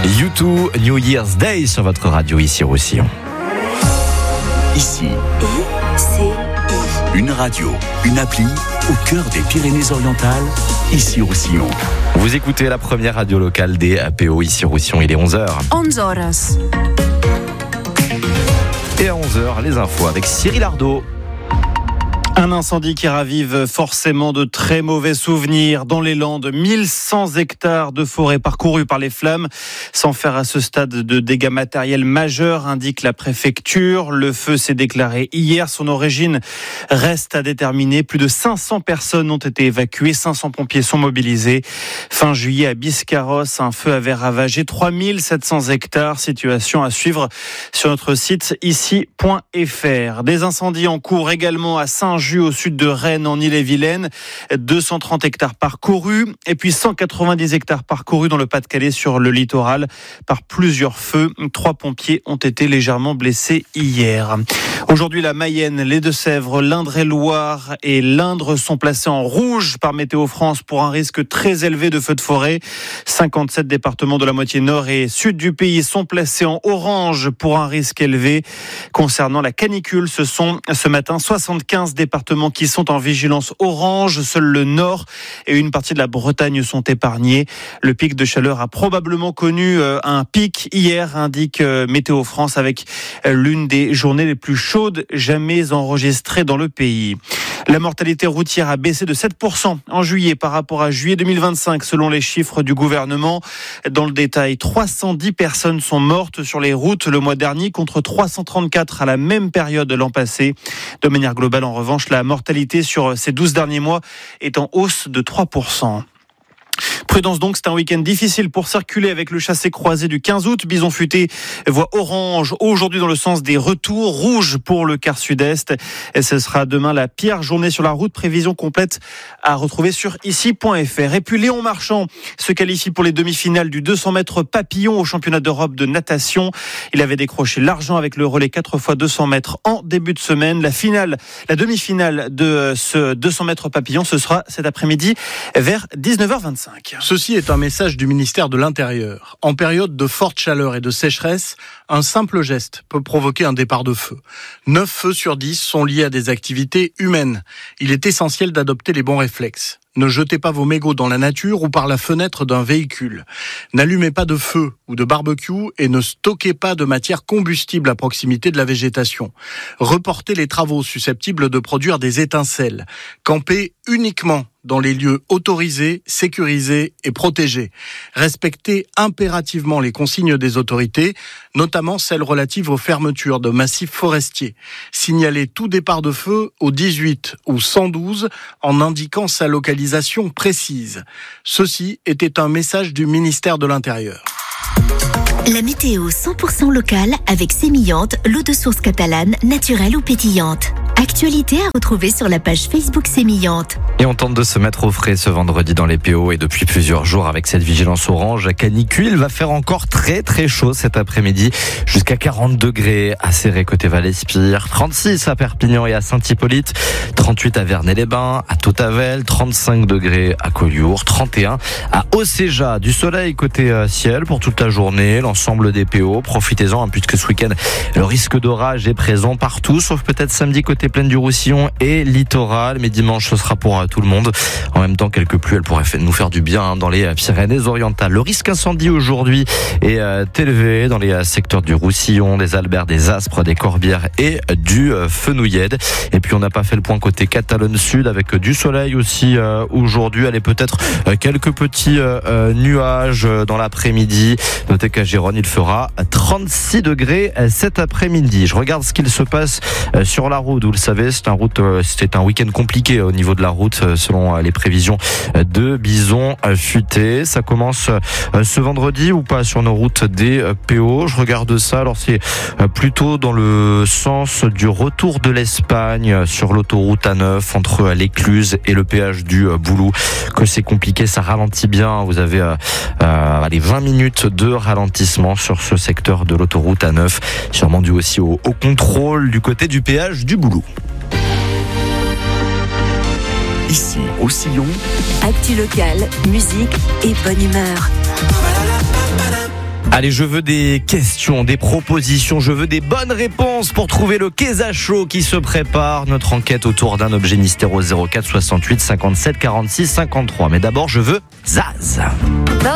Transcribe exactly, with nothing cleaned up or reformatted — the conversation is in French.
U deux, New Year's Day sur votre radio ici Roussillon. Ici, I C I. une radio, une appli au cœur des Pyrénées-Orientales, ici Roussillon. Vous écoutez la première radio locale des A P O ici Roussillon, il est onze heures. onze horas. Et à onze heures, les infos avec Cyril Ardo. Un incendie qui ravive forcément de très mauvais souvenirs. Dans les Landes, mille cent hectares de forêt parcourus par les flammes, sans faire à ce stade de dégâts matériels majeurs, indique la préfecture. Le feu s'est déclaré hier. Son origine reste à déterminer. Plus de cinq cents personnes ont été évacuées. cinq cents pompiers sont mobilisés. Fin juillet, à Biscarrosse, un feu avait ravagé trois mille sept cents hectares. Situation à suivre sur notre site ici point f r. Des incendies en cours également à Saint-Just, au sud de Rennes, en Ille-et-Vilaine. deux cent trente hectares parcourus et puis cent quatre-vingt-dix hectares parcourus dans le Pas-de-Calais sur le littoral par plusieurs feux. Trois pompiers ont été légèrement blessés hier. Aujourd'hui, la Mayenne, les Deux-Sèvres, l'Indre-et-Loire et l'Indre sont placés en rouge par Météo France pour un risque très élevé de feux de forêt. cinquante-sept départements de la moitié nord et sud du pays sont placés en orange pour un risque élevé. Concernant la canicule, ce sont ce matin soixante-quinze départements qui sont en vigilance orange. Seul le nord et une partie de la Bretagne sont épargnés. Le pic de chaleur a probablement connu un pic hier, indique Météo France, avec l'une des journées les plus chaudes jamais enregistrées dans le pays. La mortalité routière a baissé de sept pour cent en juillet par rapport à juillet deux mille vingt-cinq, selon les chiffres du gouvernement. Dans le détail, trois cent dix personnes sont mortes sur les routes le mois dernier contre trois cent trente-quatre à la même période l'an passé. De manière globale, en revanche, la mortalité sur ces douze derniers mois est en hausse de trois pour cent. Prudence donc, c'est un week-end difficile pour circuler avec le chassé-croisé du quinze août. Bison futé voit orange aujourd'hui dans le sens des retours, rouge pour le quart sud-est. Et ce sera demain la pire journée sur la route. Prévision complète à retrouver sur ici point f r. Et puis Léon Marchand se qualifie pour les demi-finales du deux cents mètres papillon au championnat d'Europe de natation. Il avait décroché l'argent avec le relais quatre fois deux cents mètres en début de semaine. La finale, la demi-finale de ce deux cents mètres papillon, ce sera cet après-midi vers dix-neuf heures vingt-cinq. Ceci est un message du ministère de l'Intérieur. En période de forte chaleur et de sécheresse, un simple geste peut provoquer un départ de feu. neuf feux sur dix sont liés à des activités humaines. Il est essentiel d'adopter les bons réflexes. Ne jetez pas vos mégots dans la nature ou par la fenêtre d'un véhicule. N'allumez pas de feu ou de barbecue et ne stockez pas de matière combustible à proximité de la végétation. Reportez les travaux susceptibles de produire des étincelles. Campez uniquement dans les lieux autorisés, sécurisés et protégés. Respectez impérativement les consignes des autorités, notamment celles relatives aux fermetures de massifs forestiers. Signalez tout départ de feu au dix-huit ou cent douze en indiquant sa localisation précise. Ceci était un message du ministère de l'Intérieur. La météo cent pour cent locale avec Sémillante, l'eau de source catalane, naturelle ou pétillante. Actualité à retrouver sur la page Facebook Sémillante. Et on tente de se mettre au frais ce vendredi dans les P O et depuis plusieurs jours avec cette vigilance orange canicule. Il va faire encore très très chaud cet après-midi, jusqu'à quarante degrés à Céré côté Val-Espire, trente-six à Perpignan et à Saint-Hippolyte, trente-huit à Vernay-les-Bains, à Tautavel, trente-cinq degrés à Collioure, trente et un à Océja. Du soleil côté ciel pour toute la journée, l'ensemble des P O. Profitez-en hein, puisque ce week-end le risque d'orage est présent partout, sauf peut-être samedi côté plaine du Roussillon et littoral, mais dimanche ce sera pour tout le monde. En même temps, quelques pluies, elles pourraient nous faire du bien dans les Pyrénées-Orientales. Le risque incendie aujourd'hui est élevé dans les secteurs du Roussillon, des Albert, des Aspres, des Corbières et du Fenouillède. Et puis on n'a pas fait le point côté Catalogne Sud avec du soleil aussi aujourd'hui. Allez, peut-être quelques petits nuages dans l'après-midi. Notez qu'à Gérone, il fera trente-six degrés cet après-midi. Je regarde ce qu'il se passe sur la route. Vous le savez, c'est un route, c'était un week-end compliqué au niveau de la route selon les prévisions de Bison Futé. Ça commence ce vendredi ou pas sur nos routes des P O. Je regarde ça. Alors c'est plutôt dans le sens du retour de l'Espagne sur l'autoroute A neuf entre l'Écluse et le péage du Boulou que c'est compliqué. Ça ralentit bien. Vous avez euh, les vingt minutes de ralentissement sur ce secteur de l'autoroute A neuf. Sûrement dû aussi au, au contrôle du côté du péage du Boulou. Ici, au Sillon, Actu locale, musique et bonne humeur. Allez, je veux des questions, des propositions, je veux des bonnes réponses pour trouver le Kesa Show qui se prépare. Notre enquête autour d'un objet mystère au zéro quatre soixante-huit cinquante-sept quarante-six cinquante-trois. Mais d'abord, je veux Zaz.